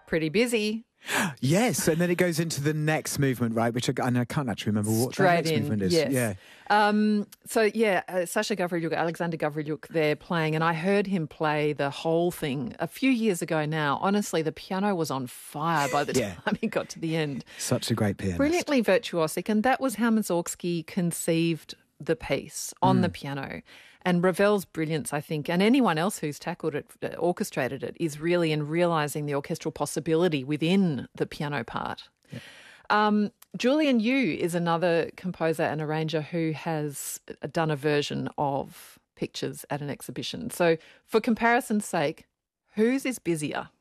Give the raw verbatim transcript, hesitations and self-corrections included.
Pretty busy. Yes, and then it goes into the next movement, right? Which I, and I can't actually remember what Straight the next in, movement is. yes. Yeah. Um, so, yeah, uh, Sasha Gavrilyuk, Alexander Gavrilyuk, they're playing, and I heard him play the whole thing a few years ago now. Honestly, the piano was on fire by the Yeah. time he got to the end. Such a great pianist. Brilliantly virtuosic, and that was how Mussorgsky conceived the piece, on Mm. the piano. And Ravel's brilliance, I think, and anyone else who's tackled it, uh, orchestrated it, is really in realising the orchestral possibility within the piano part. Yeah. Um, Julian Yu is another composer and arranger who has done a version of Pictures at an Exhibition. So for comparison's sake, whose is busier?